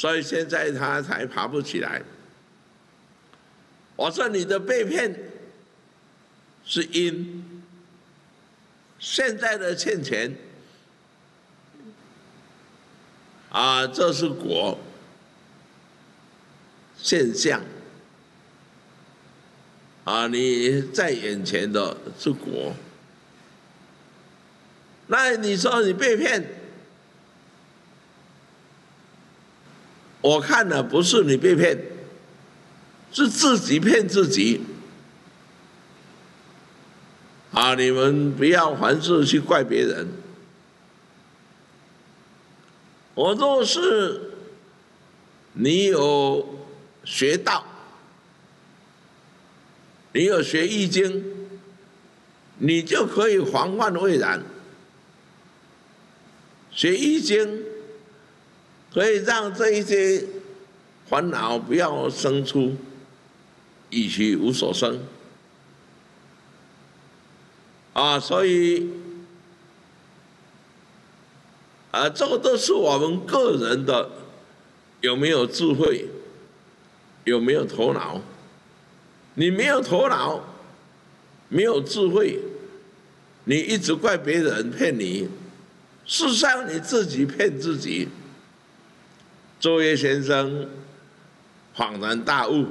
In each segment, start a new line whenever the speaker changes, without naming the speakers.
所以现在他才爬不起来。我说你的被骗是因，现在的欠钱这是果现象你在眼前的是果。那你说你被骗，我看了不是你被骗，是自己骗自己。你们不要凡事去怪别人。我若是你有学道，你有学易经，你就可以防患未然。学易经可以让这一些烦恼不要生出，以其无所生。所以这个都是我们个人的有没有智慧，有没有头脑。你没有头脑，没有智慧，你一直怪别人骗你，事实上你自己骗自己。周叶先生恍然大悟，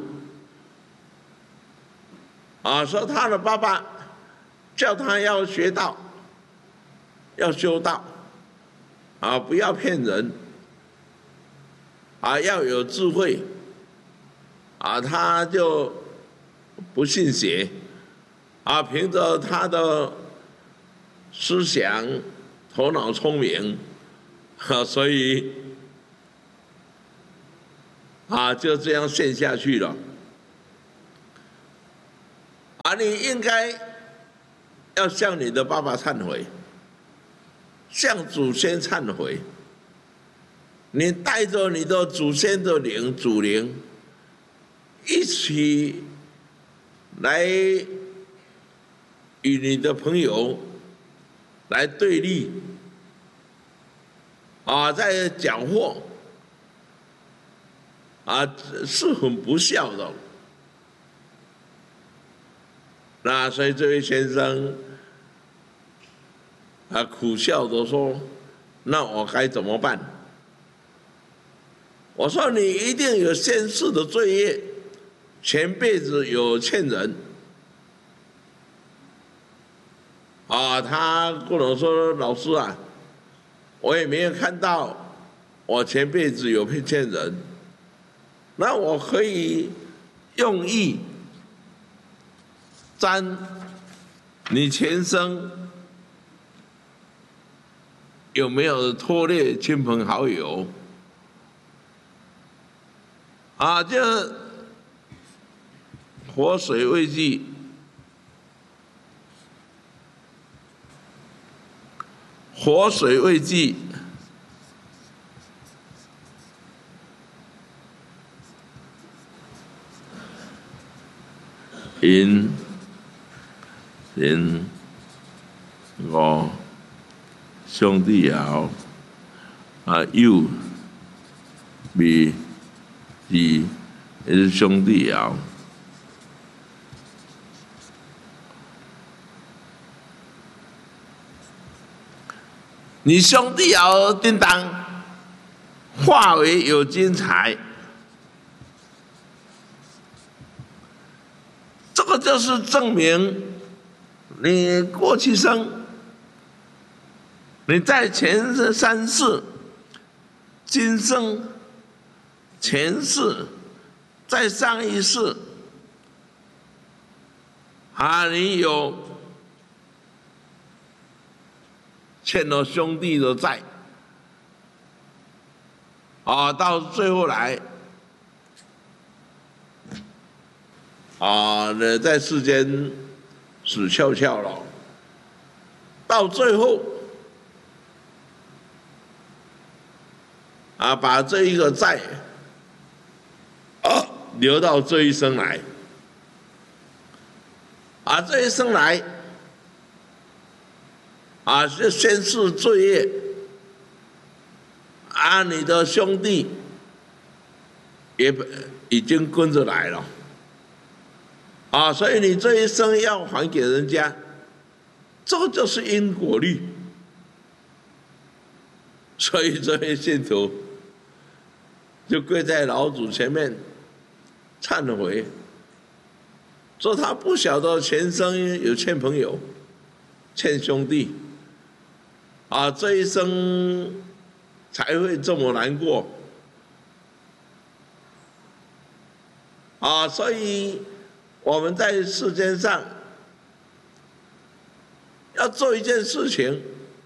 说他的爸爸叫他要学道，要修道，不要骗人，要有智慧，他就不信邪，凭着他的思想、头脑聪明，所以就这样陷下去了。你应该要向你的爸爸忏悔，向祖先忏悔。你带着你的祖先的灵、祖灵，一起来与你的朋友来对立，在讲话，是很不孝的。那所以这位先生苦笑着说：“那我该怎么办？”我说：“你一定有先世的罪业，前辈子有欠人。”他跟我说：“老师我也没有看到我前辈子有欠人，那我可以用意沾你前生有没有拖累亲朋好友？就活水未济，活水未济，因我兄弟爻酉未济，也是兄弟爻。你兄弟爻叮当化为有金财，这个就是证明你过去生，你在前三世、今生、前世、在上一世，你有欠了兄弟的债，到最后来，在世间死翘翘了，到最后，把这一个债，留到这一生来，这一生来。是先世罪业，你的兄弟也已经跟着来了。啊，所以你这一生要还给人家，这就是因果律。所以这位信徒就跪在老主前面忏悔，说他不晓得前生有欠朋友、欠兄弟，啊，这一生才会这么难过。啊，所以我们在世间上要做一件事情。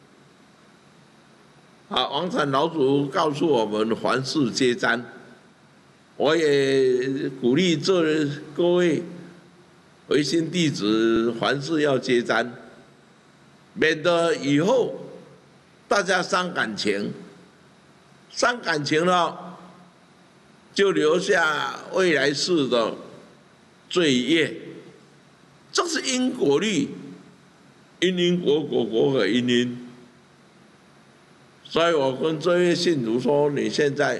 啊，王禅老祖告诉我们凡事皆瞻，我也鼓励各位唯心弟子凡事要皆瞻，免得以后大家伤感情，伤感情了就留下未来世的罪业，这是因果律，因因果果，果果因因。所以我跟这位信徒说：“你现在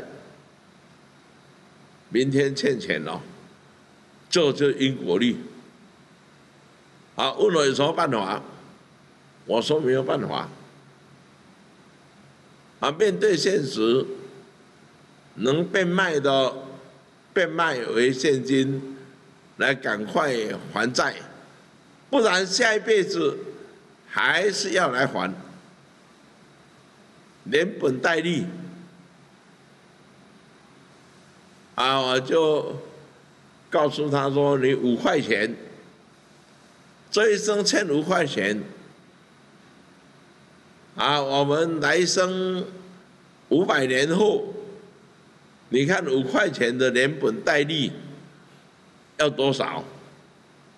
明天欠钱了，这就是因果律。”啊，问我有什么办法？我说没有办法。啊，面对现实，能变卖的变卖为现金，来赶快还债，不然下一辈子还是要来还。连本带利，啊，我就告诉他说：“你5块钱，这一生欠5块钱，啊，我们来生500年后，你看5块钱的连本带利要多少？